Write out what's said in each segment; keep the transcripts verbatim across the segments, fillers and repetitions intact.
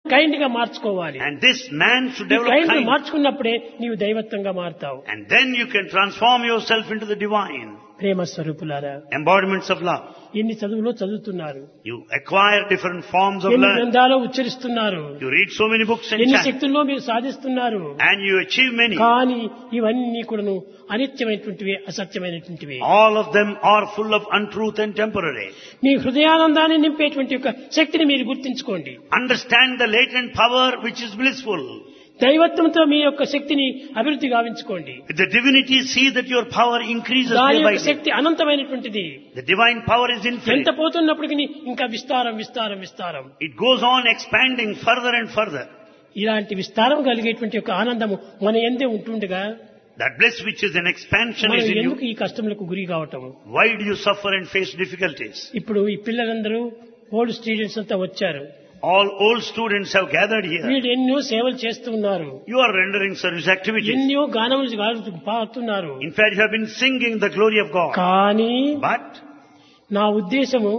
Kind గా మార్చుకోవాలి. And this man should develop kind kind. మార్చుకున్నప్పుడే నీవు దైవత్వంగా మారుతావు. And then you can transform yourself into the divine. ప్రేమ స్వరూపులారా, Embodiments of love. ఎన్ని చదువులో చదువుతున్నారు, You acquire different forms of ఎన్ని learning. గ్రంథాలు ఉచ్చరిస్తున్నారు, You read so many books and ఎన్ని chant. శక్తుల్లో మీరు సాధిస్తున్నారు. And you achieve many. కానీ ఇవన్నీ కూడాను అనిత్యమైనటువంటివి, అసత్యమైనటువంటివి. All of them are full of untruth and temporary. మీ హృదయానందాన్ని నింపేటువంటి యొక్క శక్తిని మీరు గుర్తించుకోండి. Understand the latent power which is blissful. దైవత్వంతో మీ యొక్క శక్తిని అభివృద్ధి గావించుకోండి. With the divinity, see that your power increases దాని day by యొక్క day. Shakti అనంతమైనటువంటిది. The divine power is ఎంత infinite. పోతున్నప్పటికీ ఇంకా విస్తారం విస్తారం విస్తారం. It goes on expanding further and further. ఇలాంటి విస్తారం కలిగేటువంటి యొక్క ఆనందము మన ఎందే ఉంటుండగా That bliss which is an expansion మనం is in ఎందుకు you. ఈ కష్టములకు గురి కావటం? Why do you suffer and face difficulties? ఇప్పుడు ఈ పిల్లలందరూ ఓల్డ్ స్టూడెంట్స్ అంతా వచ్చారు. All old students have gathered here. వీళ్ళు ఎన్నో సేవలు చేస్తూ ఉన్నారు, You are rendering service activities. ఎన్నో గానములు గాలుతూ పాడుతున్నారు. In fact, you have been singing the glory of God. కానీ But నా ఉద్దేశము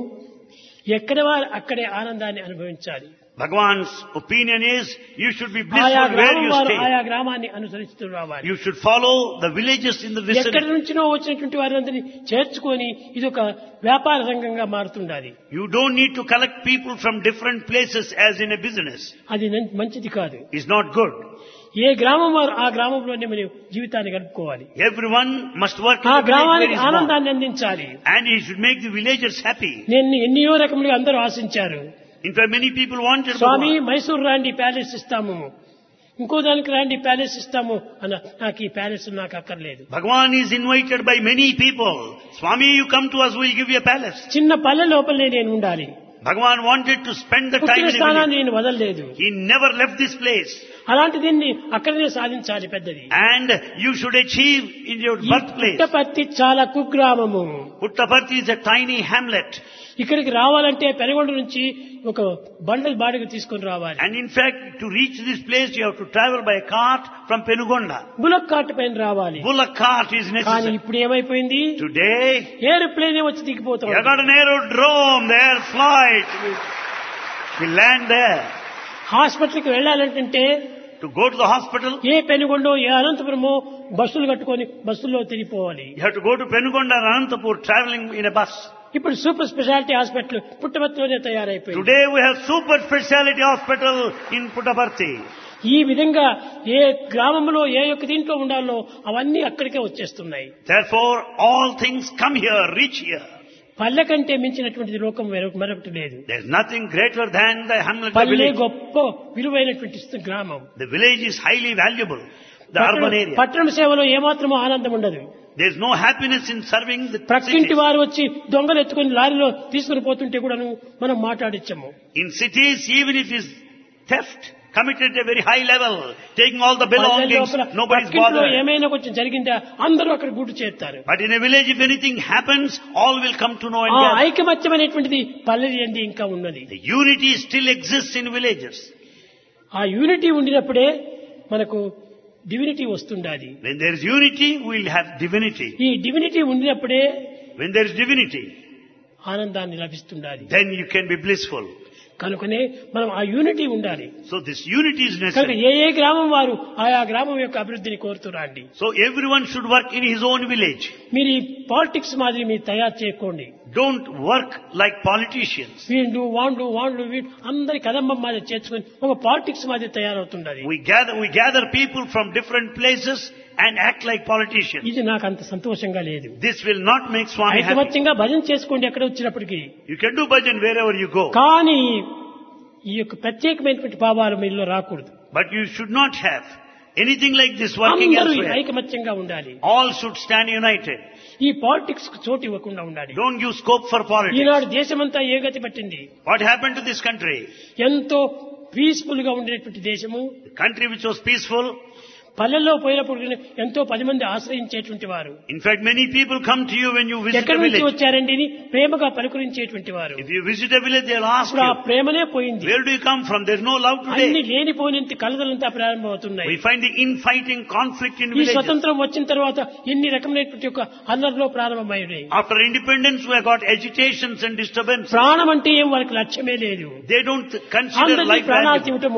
ఎక్కడ వారు అక్కడే ఆనందాన్ని అనుభవించాలి. Bhagavan's opinion is you should be ఆయా blissful where గ్రామం you వారు stay. ఆయా గ్రామాన్ని అనుసరిస్తూ రావాలి. You should follow the villages in the ఎక్కడి vicinity. నుంచినో వచ్చినటువంటి వారందరినీ చేర్చుకొని ఇది ఒక వ్యాపార రంగంగా మారుతుండాలి. You don't need to collect people from different places as in a business. అది నం- మంచిది కాదు. It's not good. ఏ గ్రామం వారు ఆ గ్రామంలోనే మనం జీవితాన్ని గడుపుకోవాలి. Everyone must work in ఆ the village where గ్రామానికి he is born. ఆనందాన్ని అందించాలి. And he should make the villagers happy. నేను ఎన్నో రకములుగా అందరూ ఆశించారు. In fact, many people wanted Swamy Bhagavan. Mysuru రాండి ప్యాలెస్ ఇస్తాము, ఇంకో దానికి రాండి ప్యాలెస్ ఇస్తాము అన్న. నాకు ఈ ప్యాలెస్ నాకు అక్కర్లేదు. Bhagavan is invited by many people. Swami, you come to us, we'll give you a palace. చిన్న పల్లె లోపలనే నేను ఉండాలి. Bhagavan wanted to spend the time పుట్టిన in a స్థానాన్ని village. నేను వదలలేదు. He never left this place. అలాంటి దీన్ని అక్కడనే సాధించాలి పెద్దది. And you should achieve in your ఈ birthplace. పుట్టపర్తి చాలా కుగ్రామము. Puttaparthi is a tiny hamlet. ఇక్కడికి రావాలంటే పెనుగొండ నుంచి ఒక బండల్ బాడిగ తీసుకొని రావాలి. And in fact, to reach this place, you have to travel by a cart from Penugonda. Bullock cart పైన రావాలి. Bullock cart is కానీ necessary. ఇప్పుడు ఏమైపోయింది, Today, ఏరోప్లేనే వచ్చి you దిగిపోతాం. have got an aerodrome, the air flight. We land there. హాస్పిటల్కి వెళ్ళాలంటే To go to the hospital, ఏ పెనుగొండో ఏ అనంతపురమో బస్సులు కట్టుకొని బస్సుల్లో తిరిగిపోవాలి. you have to go to Penugonda and Anantapur traveling in a bus. ఇప్పుడు సూపర్ స్పెషాలిటీ హాస్పిటల్ పుట్టపర్తిలోనే తయారైపోయింది. Today we have super speciality hospital in Puttaparthi. ఈ విధంగా ఏ గ్రామంలో ఏ యొక్క దీంట్లో ఉండాలో అవన్నీ అక్కడికే వచ్చేస్తున్నాయి. Therefore, all things come here, reach here. పల్లె కంటే మించినటువంటిది లోకం వేరొక- మరొకటి లేదు. There's nothing greater than the hamlet, the పల్లె village. గొప్ప విలువైనటువంటి గ్రామం. The village is highly valuable. The urban పట్టణ- area. పట్టణ సేవలో ఏమాత్రమో ఆనందం ఉండదు. There's no happiness in serving the ప్రక్కింటి cities. వారు వచ్చి దొంగలు ఎత్తుకొని లారీలో తీసుకుని పోతుంటే కూడాను మనం మాట్లాడించము. In cities, even if it's theft committed at a very high level, taking all the belongings, nobody's ప్రక్కింటిలో bothered. ఏమైనా కొంచెం జరిగిందా అందరూ అక్కడ గుడ్డు చేస్తారు. But in a village, if anything happens, all will come to know and ఆ gather. ఐకమత్యమైనటువంటిది పల్లెది అండి ఇంకా ఉన్నది. The unity still exists in villages. ఆ యూనిటీ ఉండినప్పుడే మనకు divinity వస్తుండాలి. When there is unity, we'll have divinity. ఈ డివినిటీ ఉండినప్పుడే When there is divinity, ఆనందాన్ని లభిస్తుండాలి. then you can be blissful. కనుకనే మనం ఆ యూనిటీ ఉండాలి. So this unity is కనుక necessary. ఏ ఏ గ్రామం వారు ఆయా గ్రామం యొక్క అభివృద్ధిని కోరుతురండి. So everyone should work in his own village. మీరు ఈ పాలిటిక్స్ మాదిరి మీరు తయారు చేయకండి. Don't work like politicians. వీళ్ళు వాళ్ళు వాళ్ళు వీళ్ళు అందరి కదంబం మాదిరి చేర్చుకొని ఒక పాలిటిక్స్ మాదిరి తయారవుతుండాలి. We gather, we gather people from different places and act like politicians. ఇది నాకు అంత సంతోషంగా లేదు. This will not make Swami happy. ఐకమత్యంగా భజన చేసుకోండి ఎక్కడ వచ్చినప్పటికీ. You can do bhajan wherever you go. కానీ ఈ యొక్క ప్రత్యేకమైనటువంటి భావాలు మీలో రాకూడదు. But you should not have anything like this working అందరూ elsewhere. ఐకమత్యంగా ఉండాలి. All should stand united. ఈ పాలిటిక్స్ కు చోటు ఇవ్వకుండా ఉండాలి. Don't give scope for politics. ఈనాడు దేశమంతా ఏ గతి పట్టింది. What happened to this country? ఎంతో పీస్ఫుల్ గా ఉండేటువంటి దేశము. The country which was peaceful. పల్లెల్లో పోయినప్పుడు ఎంతో పది మంది ఆశ్రయించేటువంటి వారు. In fact, many people come to you when you visit a ఎక్కడి నుంచి village. వచ్చారండి అని ప్రేమగా పలుకరించేటువంటి వారు. If you visit a village, they'll ask ఇప్పుడు ఆ you, ప్రేమనే పోయింది. where do you come from? There's no love అన్ని today. లేనిపోయినంత కలదలంతా ప్రారంభమవుతున్నాయి. We find the infighting conflict in ఈ villages. స్వతంత్రం వచ్చిన తర్వాత ఎన్ని రకమైనటువంటి ఒక అల్లర్లో ప్రారంభమైనాయి. After independence, we have got agitations and disturbance. ప్రాణం అంటే ఏం వాళ్ళకి లక్ష్యమే లేదు. They don't consider అందరికీ life ప్రాణాలు valuable. ఇవ్వటం